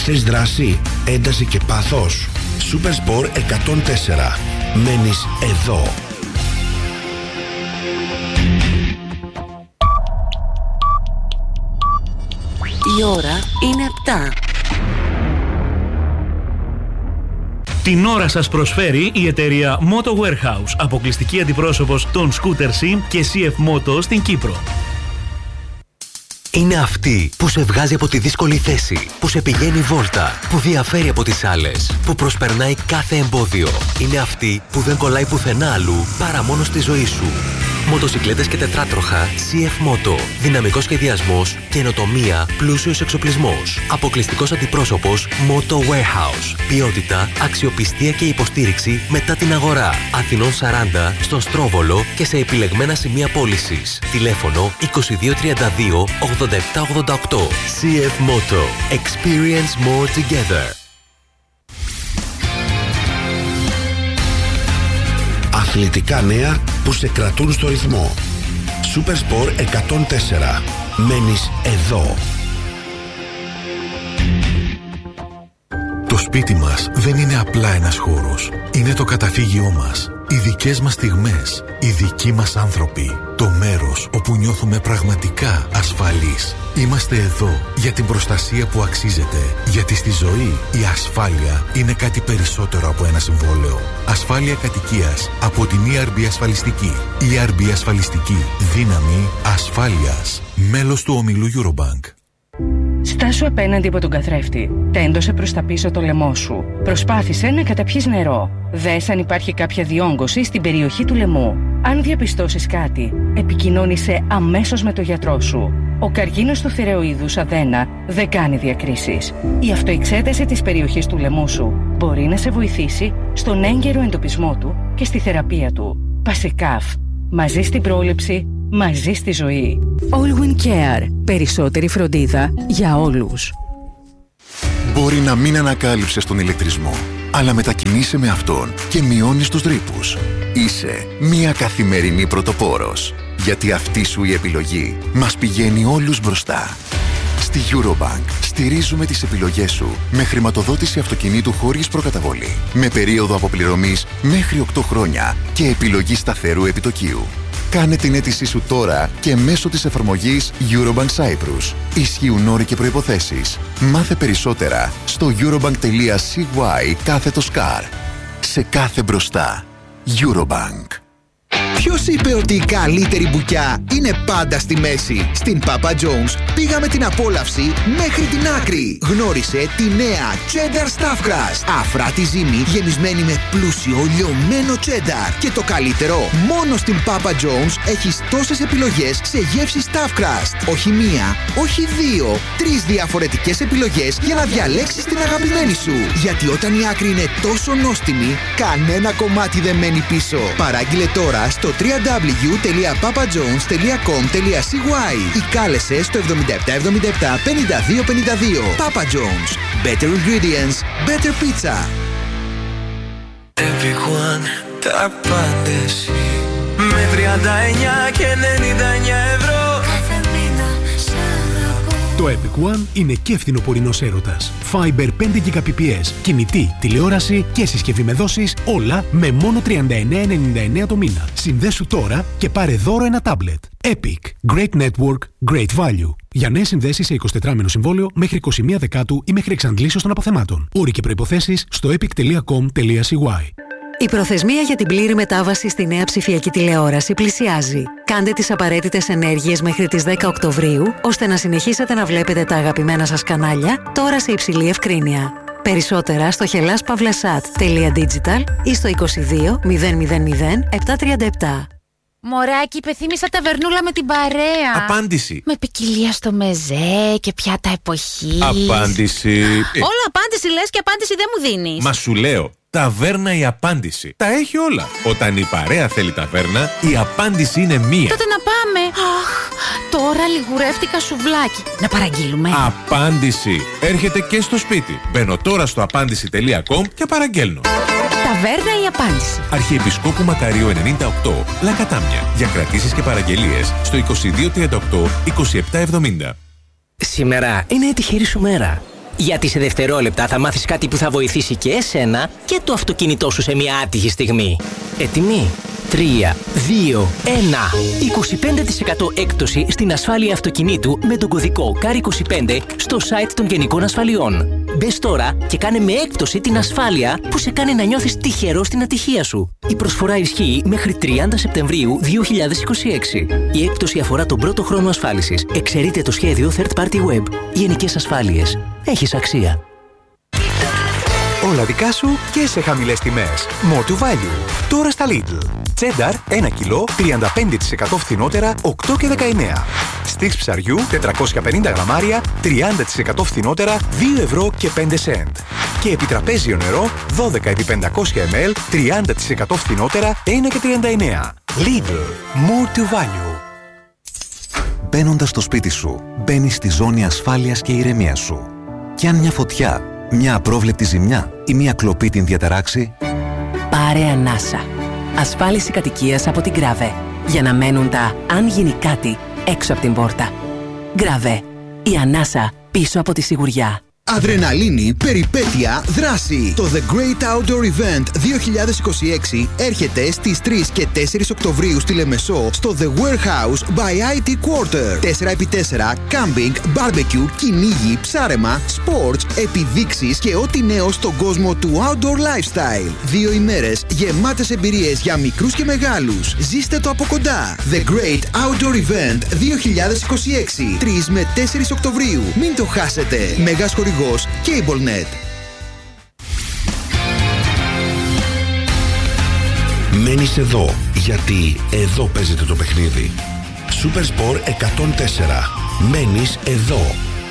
Θες δράση, ένταση και πάθος? Supersport 104. Μένεις εδώ. Η ώρα είναι 7. Την ώρα σας προσφέρει η εταιρεία Moto Warehouse, αποκλειστική αντιπρόσωπος των Scooter Sim και CF Moto στην Κύπρο. Είναι αυτή που σε βγάζει από τη δύσκολη θέση, που σε πηγαίνει βόλτα, που διαφέρει από τις άλλες, που προσπερνάει κάθε εμπόδιο. Είναι αυτή που δεν κολλάει πουθενά αλλού παρά μόνο στη ζωή σου. Μοτοσικλέτες και τετράτροχα CF Moto. Δυναμικός σχεδιασμός, καινοτομία, πλούσιος εξοπλισμός. Αποκλειστικός αντιπρόσωπος Moto Warehouse. Ποιότητα, αξιοπιστία και υποστήριξη μετά την αγορά. Αθηνών 40, στον Στρόβολο και σε επιλεγμένα σημεία πώλησης. Τηλέφωνο 2232 8788. CF Moto. Experience more together. Αθλητικά νέα που σε κρατούν στο ρυθμό. Supersport 104. Μένεις εδώ. Το σπίτι μας δεν είναι απλά ένας χώρος. Είναι το καταφύγιό μας. Οι δικές μας στιγμές. Οι δικοί μας άνθρωποι. Το μέρος όπου νιώθουμε πραγματικά ασφαλείς. Είμαστε εδώ για την προστασία που αξίζεται. Γιατί στη ζωή η ασφάλεια είναι κάτι περισσότερο από ένα συμβόλαιο. Ασφάλεια κατοικίας από την ERB Ασφαλιστική. ERB Ασφαλιστική. Δύναμη ασφάλειας. Μέλος του ομιλού Eurobank. Στάσου απέναντι από τον καθρέφτη. Τέντωσε προς τα πίσω το λαιμό σου. Προσπάθησε να καταπιείς νερό. Δες αν υπάρχει κάποια διόγκωση στην περιοχή του λαιμού. Αν διαπιστώσεις κάτι, επικοινώνησε αμέσως με τον γιατρό σου. Ο καρκίνος του θηρεοειδούς αδένα δεν κάνει διακρίσεις. Η αυτοεξέταση της περιοχής του λαιμού σου μπορεί να σε βοηθήσει στον έγκαιρο εντοπισμό του και στη θεραπεία του. Πασικάφ. Μαζί στην πρόληψη, μαζί στη ζωή. Allwyn Care. Περισσότερη φροντίδα για όλους. Μπορεί να μην ανακάλυψες τον ηλεκτρισμό, αλλά μετακινείσαι με αυτόν και μειώνεις τους ρήπους. Είσαι μια καθημερινή πρωτοπόρος, γιατί αυτή σου η επιλογή μας πηγαίνει όλους μπροστά. Στη Eurobank στηρίζουμε τις επιλογές σου με χρηματοδότηση αυτοκινήτου χωρίς προκαταβολή, με περίοδο αποπληρωμής μέχρι 8 χρόνια και επιλογή σταθερού επιτοκίου. Κάνε την αίτησή σου τώρα και μέσω της εφαρμογής Eurobank Cyprus. Ισχύουν όροι και προϋποθέσεις. Μάθε περισσότερα στο eurobank.cy/car. Σε κάθε μπροστά. Eurobank. Ποιος είπε ότι η καλύτερη μπουκιά είναι πάντα στη μέση? Στην Papa John's πήγαμε την απόλαυση μέχρι την άκρη. Γνώρισε τη νέα Cheddar Stuffed Crust. Αφράτη ζύμη γεμισμένη με πλούσιο λιωμένο cheddar. Και το καλύτερο, μόνο στην Papa John's έχεις τόσες επιλογές σε γεύση Stuffed Crust. Όχι μία, όχι δύο, 3 διαφορετικές επιλογές για να διαλέξεις την αγαπημένη σου. Γιατί όταν η άκρη είναι τόσο νόστιμη, κανένα κομμάτι δεν μένει πίσω. Παράγγειλε τώρα στο www.papajohns.com.cy ή κάλεσε στο 7777 52 52. Papa John's. Better ingredients, better pizza. Everyone, τα απάντηση με 39 και 99 ευρώ. Το Epic One είναι και φθινοπορεινός έρωτας. Fiber 5 Gbps, κινητή, τηλεόραση και συσκευή με δόσεις, όλα με μόνο 39,99 το μήνα. Συνδέσου τώρα και πάρε δώρο ένα τάμπλετ. Epic. Great network, great value. Για νέες συνδέσεις σε 24μηνο συμβόλαιο μέχρι 21 Δεκάτου ή μέχρι εξαντλήσεως των αποθεμάτων. Όροι και προϋποθέσεις στο epic.com.cy. Η προθεσμία για την πλήρη μετάβαση στη νέα ψηφιακή τηλεόραση πλησιάζει. Κάντε τις απαραίτητες ενέργειες μέχρι τις 10 Οκτωβρίου, ώστε να συνεχίσετε να βλέπετε τα αγαπημένα σας κανάλια, τώρα σε υψηλή ευκρίνεια. Περισσότερα στο hellas-pavlasat.digital ή στο 22 000 737. Μωράκι, υπεθύμησα ταβερνούλα με την παρέα. Απάντηση. Με ποικιλία στο μεζέ και πιάτα εποχής. Απάντηση. Όλο απάντηση λες και απάντηση δεν μου δίνεις. Μα σου λέω, ταβέρνα η απάντηση. Τα έχει όλα. Όταν η παρέα θέλει ταβέρνα, η απάντηση είναι μία. Τότε να πάμε. Αχ, τώρα λιγουρεύτηκα σουβλάκι. Να παραγγείλουμε. Απάντηση. Έρχεται και στο σπίτι. Μπαίνω τώρα στο απάντηση.com και παραγγέλνω. Ταβέρνα η απάντηση. Αρχιεπισκόπου Μακαρίου 98, Λακατάμια. Για κρατήσεις και παραγγελίες στο 2238 2770. Σήμερα είναι η τυχερή σου μέρα. Γιατί σε δευτερόλεπτα θα μάθεις κάτι που θα βοηθήσει και εσένα και το αυτοκίνητό σου σε μια άτυχη στιγμή. Έτοιμοι? 3, 2, 1. 25% έκπτωση στην ασφάλεια αυτοκινήτου με τον κωδικό CAR25 στο site των Γενικών Ασφαλιών. Μπες τώρα και κάνε με έκπτωση την ασφάλεια που σε κάνει να νιώθεις τυχερό στην ατυχία σου. Η προσφορά ισχύει μέχρι 30 Σεπτεμβρίου 2026. Η έκπτωση αφορά τον πρώτο χρόνο ασφάλισης. Εξαιρείται το σχέδιο Third Party Web. Γενικές Ασφάλειες. Έχεις αξία. Όλα δικά σου και σε χαμηλές τιμές. More to value. Τώρα στα Lidl. Τσένταρ 1 κιλό 35% φθηνότερα 8 και 19. Στίξ ψαριού 450 γραμμάρια 30% φθηνότερα 2 ευρώ και 5 σεντ. Και επιτραπέζιο νερό 12 επί 500 ml 30% φθηνότερα 1 και 39. Lidl. More to value. Μπαίνοντας στο σπίτι σου, μπαίνεις στη ζώνη ασφάλειας και ηρεμίας σου. Κι αν μια φωτιά, μια απρόβλεπτη ζημιά ή μια κλοπή την διαταράξει, πάρε ανάσα. Ασφάλιση κατοικίας από την Grave. Για να μένουν τα «αν γίνει κάτι» έξω από την πόρτα. Grave. Η ανάσα πίσω από τη σιγουριά. Αδρεναλίνη, περιπέτεια, δράση. Το The Great Outdoor Event 2026 έρχεται στις 3 και 4 Οκτωβρίου στη Λεμεσό στο The Warehouse by IT Quarter. 4x4, κάμπινγκ, barbecue, κυνήγι, ψάρεμα, sports, επιδείξεις και ό,τι νέο στον κόσμο του outdoor lifestyle. 2 ημέρες γεμάτες εμπειρίες για μικρούς και μεγάλους. Ζήστε το από κοντά. The Great Outdoor Event 2026. 3 με 4 Οκτωβρίου. Μην το χάσετε. Μεγάς χορηγός CableNet. Μένεις εδώ, γιατί εδώ παίζεται το παιχνίδι. Supersport 104. Μένεις εδώ.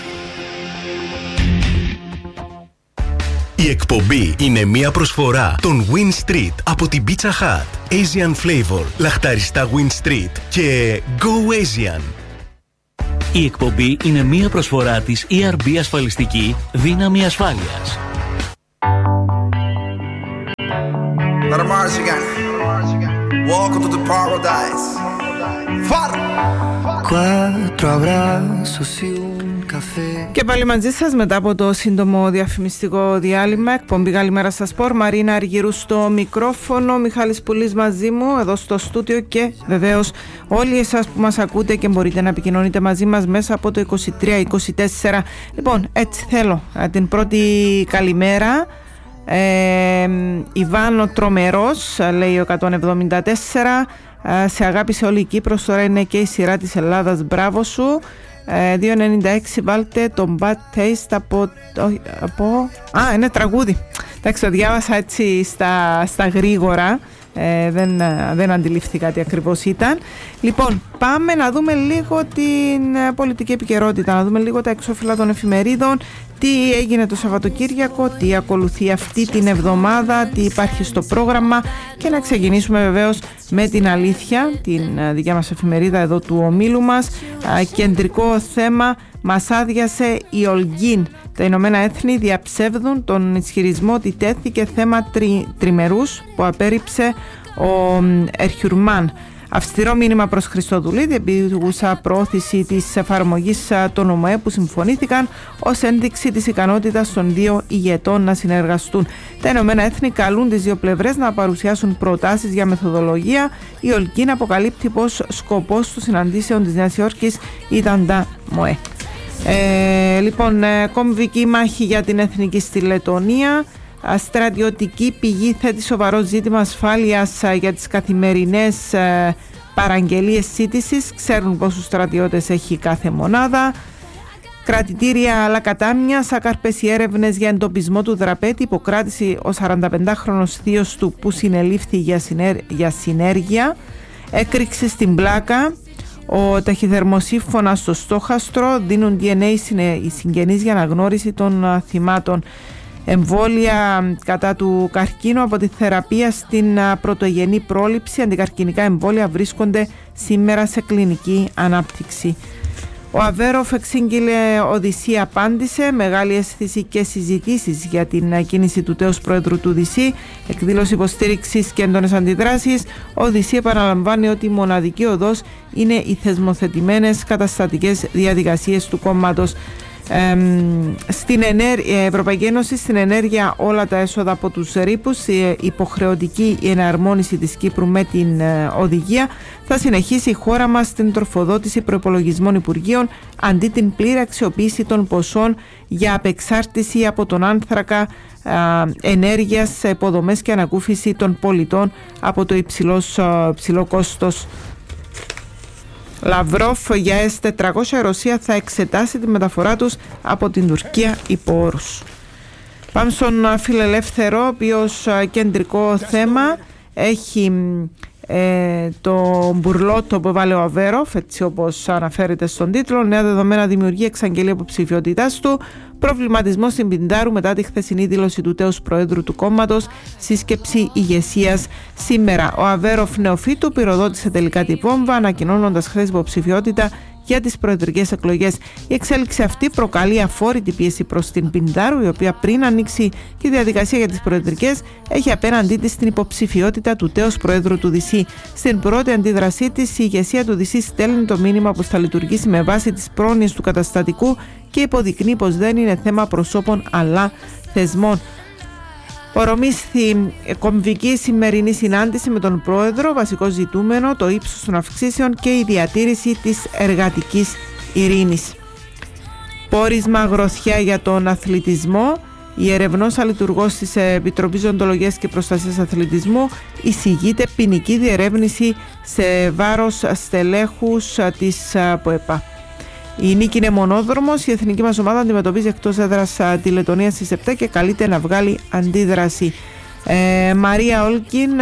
Η εκπομπή είναι μια προσφορά των Win Street από την Pizza Hut, Asian Flavor, λαχταριστά Win Street και Go Asian. Η εκπομπή είναι μία προσφορά της ERB Ασφαλιστική Δύναμη Ασφάλειας. Welcome to the paradise. Και πάλι μαζί σας μετά από το σύντομο διαφημιστικό διάλειμμα. Εκπομπή Καλημέρα στα Σπορ. Μαρίνα Αργυρού στο μικρόφωνο, Μιχάλης Πουλής μαζί μου εδώ στο στούντιο και βεβαίως όλοι εσάς που μας ακούτε και μπορείτε να επικοινωνείτε μαζί μας μέσα από το 2324. Λοιπόν, έτσι θέλω την πρώτη καλημέρα. Ιβάνο Τρομερός, λέει ο 174. Σε αγάπησε όλη η Κύπρος, τώρα είναι και η σειρά της Ελλάδας, μπράβο σου. 2.96 βάλτε το Bad Taste από... Α, είναι τραγούδι. Εντάξει, το διάβασα έτσι στα γρήγορα. Δεν αντιλήφθηκα τι ακριβώς ήταν. Λοιπόν, πάμε να δούμε λίγο την πολιτική επικαιρότητα, να δούμε λίγο τα εξώφυλλα των εφημερίδων, τι έγινε το Σαββατοκύριακο, τι ακολουθεί αυτή την εβδομάδα, τι υπάρχει στο πρόγραμμα και να ξεκινήσουμε βεβαίως με την Αλήθεια, την δικιά μας εφημερίδα εδώ του ομίλου μας. Κεντρικό θέμα, μας άδειασε η Ολγίν. Τα Ηνωμένα Έθνη διαψεύδουν τον ισχυρισμό ότι τέθηκε θέμα τριμερούς που απέρριψε ο Ερχιουρμάν. Αυστηρό μήνυμα προς Χριστοδουλίδη, επίγουσα προώθηση της εφαρμογής των ΟΜΕ που συμφωνήθηκαν ως ένδειξη της ικανότητας των δύο ηγετών να συνεργαστούν. Τα Ηνωμένα Έθνη καλούν τις δύο πλευρές να παρουσιάσουν προτάσεις για μεθοδολογία. Η Ολκίν αποκαλύπτει πως σκοπός των συναντήσεων της Νέας Υόρκης ήταν τα ΜΟΕ. Λοιπόν, κομβική μάχη για την εθνική στη Λετωνία. Στρατιωτική πηγή θέτει σοβαρό ζήτημα ασφάλειας για τις καθημερινές παραγγελίες σύντησης. Ξέρουν πόσους στρατιώτες έχει κάθε μονάδα. Κρατητήρια αλλά κατάμια. Σάκαρπες οι έρευνες για εντοπισμό του Δραπέτη. Υποκράτηση ο 45χρονος θείος του που συνελήφθη για συνέργεια. Έκρηξη στην Πλάκα. Ο ταχυδερμοσύμφωνα στο στόχαστρο. Δίνουν DNA οι συγγενείς για αναγνώριση των θυμάτων. Εμβόλια κατά του καρκίνου από τη θεραπεία στην πρωτογενή πρόληψη. Αντικαρκινικά εμβόλια βρίσκονται σήμερα σε κλινική ανάπτυξη. Ο Αβέροφ εξήγηλε Οδυσσή απάντησε. Μεγάλη αίσθηση και συζητήσεις για την κίνηση του τέος πρόεδρου του Οδυσσή. Εκδήλωση υποστήριξης και έντονες αντιδράσεις. Ο Οδυσσή επαναλαμβάνει ότι η μοναδική οδός είναι οι θεσμοθετημένες καταστατικές διαδικασίες του κόμματος. Στην Ευρωπαϊκή Ένωση, στην ενέργεια όλα τα έσοδα από τους ρήπους, η υποχρεωτική εναρμόνιση της Κύπρου με την οδηγία, θα συνεχίσει η χώρα μας στην τροφοδότηση προϋπολογισμών υπουργείων αντί την πλήρη αξιοποίηση των ποσών για απεξάρτηση από τον άνθρακα, ενέργειας σε υποδομές και ανακούφιση των πολιτών από το υψηλό κόστος. Λαυρόφ, για S-400 η Ρωσία θα εξετάσει τη μεταφορά τους από την Τουρκία υπό όρους. Πάμε στον Φιλελεύθερο, ο οποίος κεντρικό θέμα έχει το μπουρλότο που έβαλε ο Αβέροφ, έτσι όπως αναφέρεται στον τίτλο. Νέα δεδομένα δημιουργεί εξαγγελία υποψηφιότητάς του. Προβληματισμό στην Πινδάρου μετά τη χθεσινή δήλωση του τέους Προέδρου του κόμματος. Σύσκεψη ηγεσίας σήμερα. Ο Αβέροφ νεοφύτου πυροδότησε τελικά την βόμβα, ανακοινώνοντας χθες υποψηφιότητα για τις προεδρικές εκλογές. Η εξέλιξη αυτή προκαλεί αφόρητη πίεση προς την Πινδάρου, η οποία πριν ανοίξει τη διαδικασία για τις προεδρικές έχει απέναντί της την υποψηφιότητα του τέος Προέδρου του ΔΣ. Στην πρώτη αντίδρασή της, η ηγεσία του ΔΣ στέλνει το μήνυμα πως θα λειτουργήσει με βάση τις πρόνοιες του καταστατικού και υποδεικνύει πως δεν είναι θέμα προσώπων αλλά θεσμών. Ορομίσθη κομβική σημερινή συνάντηση με τον Πρόεδρο, βασικό ζητούμενο το ύψος των αυξήσεων και η διατήρηση της εργατικής ειρήνης. Πόρισμα γροθιά για τον αθλητισμό. Η ερευνός αλειτουργός της Επιτροπής Οντολογίας και Προστασίας Αθλητισμού εισηγείται ποινική διερεύνηση σε βάρος στελέχους της ΠΟΕΠΑ. Η νίκη είναι μονόδρομος. Η εθνική μας ομάδα αντιμετωπίζει εκτός έδρας τη Λετωνία στις 7 και καλείται να βγάλει αντίδραση. Μαρία Ολκίν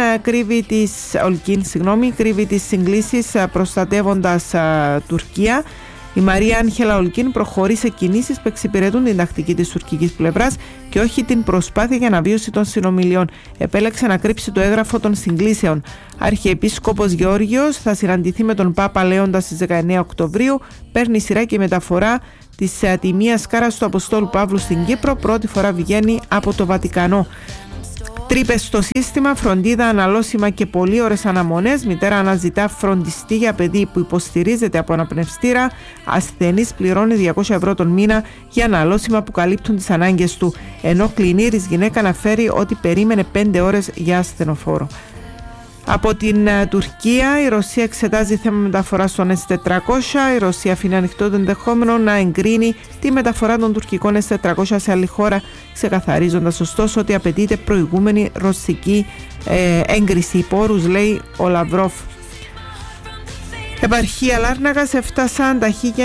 κρύβει τις συγκλήσεις προστατεύοντας Τουρκία. Η Μαρία Άγγελα Ολκίν προχωρεί σε κινήσεις που εξυπηρετούν την τακτική της τουρκικής πλευράς και όχι την προσπάθεια για αναβίωση των συνομιλιών. Επέλεξε να κρύψει το έγγραφο των συγκλήσεων. Αρχιεπίσκοπος Γεώργιος θα συναντηθεί με τον Πάπα Λέοντα στις 19 Οκτωβρίου. Παίρνει σειρά και μεταφορά της τιμίας σκάρας του Αποστόλου Παύλου στην Κύπρο. Πρώτη φορά βγαίνει από το Βατικανό. Τρύπες στο σύστημα, φροντίδα, αναλώσιμα και πολύ ώρες αναμονές. Μητέρα αναζητά φροντιστή για παιδί που υποστηρίζεται από αναπνευστήρα. Ασθενής πληρώνει 200 ευρώ τον μήνα για αναλώσιμα που καλύπτουν τις ανάγκες του. Ενώ κλινήρης γυναίκα αναφέρει ότι περίμενε 5 ώρες για ασθενοφόρο. Από την Τουρκία, η Ρωσία εξετάζει θέμα μεταφοράς των S-400. Η Ρωσία αφήνει ανοιχτό το ενδεχόμενο να εγκρίνει τη μεταφορά των τουρκικών S-400 σε άλλη χώρα, ξεκαθαρίζοντας ωστόσο ότι απαιτείται προηγούμενη ρωσική έγκριση. Υπό όρους, λέει ο Λαυρόφ. Επαρχία Λάρνακας έφτασαν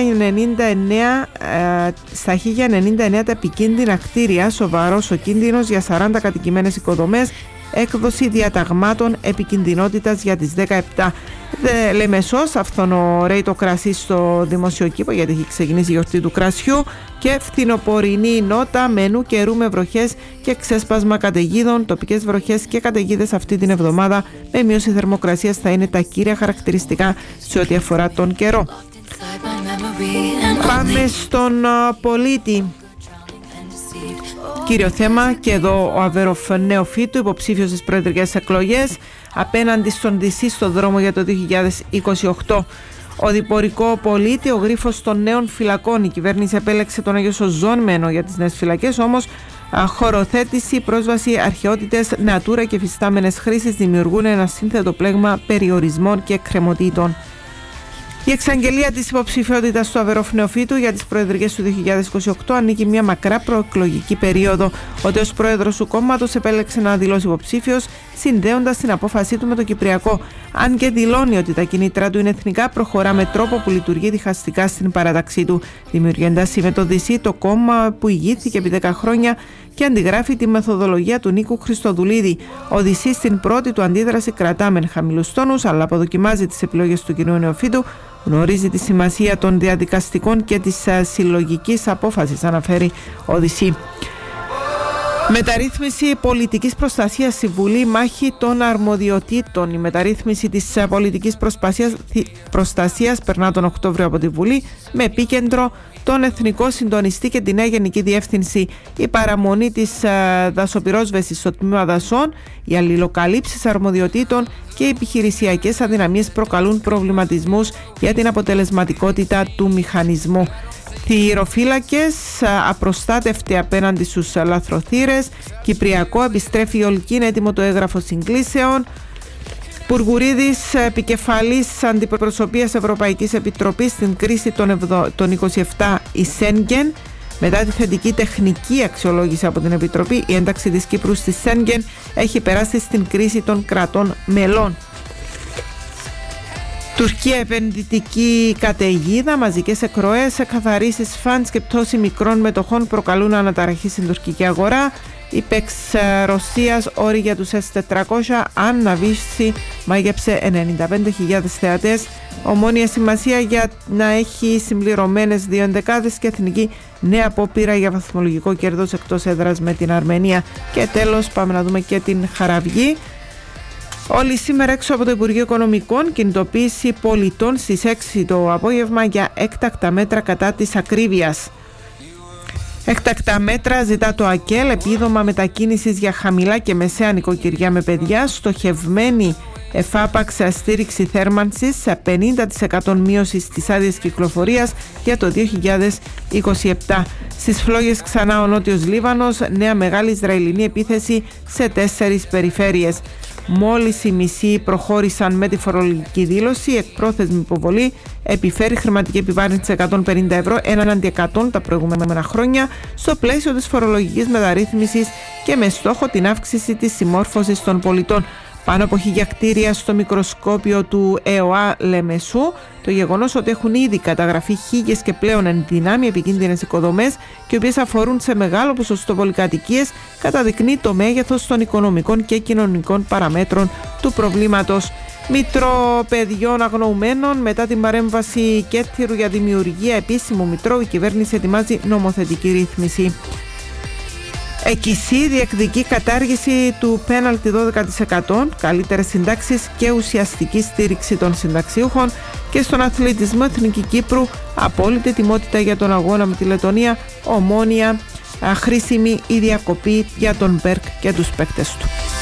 στα 1099 τα επικίνδυνα κτίρια. Σοβαρός ο κίνδυνος για 40 κατοικημένες οικοδομές. Έκδοση διαταγμάτων επικινδυνότητας για τις 17. Λεμεσός αυθονορρέει το κρασί στο δημοσιοκήπο γιατί έχει ξεκινήσει η γιορτή του κρασιού. Και φθινοπορεινή νότα, μενού καιρού με βροχές και ξέσπασμα καταιγίδων. Τοπικές βροχές και καταιγίδες αυτή την εβδομάδα με μείωση θερμοκρασίας θα είναι τα κύρια χαρακτηριστικά σε ό,τι αφορά τον καιρό. Πάμε στον πολίτη. Κύριο θέμα και εδώ ο Αβέροφ νεοφύτου, υποψήφιος στις προεδρικές εκλογές απέναντι στον ΔΣ στο δρόμο για το 2028. Ο διπορικό πολίτη, ο γρίφος των νέων φυλακών. Η κυβέρνηση επέλεξε τον Άγιο Σοζόνμενο για τις νέες φυλακές, όμως χωροθέτηση, πρόσβαση, αρχαιότητες, νατούρα και φυστάμενες χρήσεις δημιουργούν ένα σύνθετο πλέγμα περιορισμών και εκκρεμωτήτων. Η εξαγγελία της υποψηφιότητας του Αβέροφ νεοφύτου για τις προεδρικές του 2028 ανήκει μια μακρά προεκλογική περίοδο. Ο τέος πρόεδρος του κόμματος επέλεξε να δηλώσει υποψήφιος, συνδέοντας την απόφασή του με το Κυπριακό. Αν και δηλώνει ότι τα κινήτρα του είναι εθνικά, προχωρά με τρόπο που λειτουργεί διχαστικά στην παράταξή του, δημιουργώντας με το ΔΣ το κόμμα που ηγήθηκε επί 10 χρόνια και αντιγράφει τη μεθοδολογία του Νίκου Χριστοδουλίδη. Ο ΔΣ στην πρώτη του αντίδραση κρατά μεν χαμηλούς τόνους, αλλά αποδοκιμάζει τις επιλογές του κοινού νεοφύτου. Γνωρίζει τη σημασία των διαδικαστικών και της συλλογικής απόφασης, αναφέρει ο ΔΣ. Μεταρρύθμιση πολιτικής προστασίας στη Βουλή, μάχη των αρμοδιοτήτων. Η μεταρρύθμιση της πολιτικής προστασίας περνά τον Οκτώβριο από τη Βουλή με επίκεντρο τον Εθνικό Συντονιστή και την Νέα Γενική Διεύθυνση. Η παραμονή της δασοπυρόσβεσης στο τμήμα δασών, οι αλληλοκαλύψεις αρμοδιοτήτων και οι επιχειρησιακές αδυναμίες προκαλούν προβληματισμούς για την αποτελεσματικότητα του μηχανισμού. Θηροφύλακες απροστάτευτοι απέναντι στους λαθροθύρες. Κυπριακό, επιστρέφει η Ολκίν, έτοιμο το έγγραφο συγκλήσεων. Πουργουρίδης, επικεφαλής αντιπροσωπείας Ευρωπαϊκής Επιτροπής στην κρίση των 27 η Σέγγεν. Μετά τη θετική τεχνική αξιολόγηση από την Επιτροπή, η ένταξη της Κύπρου στη Σέγγεν έχει περάσει στην κρίση των κρατών μελών. Τουρκία, επενδυτική καταιγίδα, μαζικές εκροές, εκαθαρίσεις φαντς και πτώση μικρών μετοχών προκαλούν αναταραχή στην τουρκική αγορά. ΥΠΕΞ Ρωσίας, όροι για τους S400, αν Ναβίση μάγεψε 95.000 θεατές. Ομόνια σημασία για να έχει συμπληρωμένες 2 ενδεκάδες και εθνική νέα απόπειρα για βαθμολογικό κέρδος εκτός έδρας με την Αρμενία. Και τέλος πάμε να δούμε και την Χαραυγή. Όλοι σήμερα έξω από το Υπουργείο Οικονομικών, κινητοποίηση πολιτών στις 6 το απόγευμα για έκτακτα μέτρα κατά της ακρίβειας. Έκτακτα μέτρα ζητά το ΑΚΕΛ, επίδομα μετακίνησης για χαμηλά και μεσαία νοικοκυριά με παιδιά, στοχευμένη εφάπαξ στήριξη θέρμανσης, 50% μείωση στις άδειες κυκλοφορίας για το 2027. Στις φλόγες ξανά ο Νότιος Λίβανος, νέα μεγάλη Ισραηλινή επίθεση σε 4 περιφέρειες. Μόλις οι μισοί προχώρησαν με τη φορολογική δήλωση, η εκπρόθεσμη υποβολή επιφέρει χρηματική επιβάρυνση 150 ευρώ έναντι 100 τα προηγούμενα χρόνια στο πλαίσιο της φορολογικής μεταρρύθμισης και με στόχο την αύξηση της συμμόρφωσης των πολιτών. Πάνω από 1000 κτίρια στο μικροσκόπιο του ΕΟΑ Λεμεσού. Το γεγονός ότι έχουν ήδη καταγραφεί 1000 και πλέον εν δυνάμει επικίνδυνες οικοδομές και οι οποίες αφορούν σε μεγάλο ποσοστό πολυκατοικίες καταδεικνύει το μέγεθος των οικονομικών και κοινωνικών παραμέτρων του προβλήματος. Μητρό παιδιών αγνοουμένων. Μετά την παρέμβαση Κέτθυρου για δημιουργία επίσημου μητρώου, η κυβέρνηση ετοιμάζει νομοθετική ρύθμιση. Εκκησή διεκδικεί κατάργηση του πέναλτι 12%, καλύτερες συντάξεις και ουσιαστική στήριξη των συνταξιούχων. Και στον αθλητισμό, Εθνική Κύπρου, απόλυτη ετοιμότητα για τον αγώνα με τη Λετωνία. Ομόνοια, χρήσιμη η διακοπή για τον Μπέρκ και τους παίκτες του.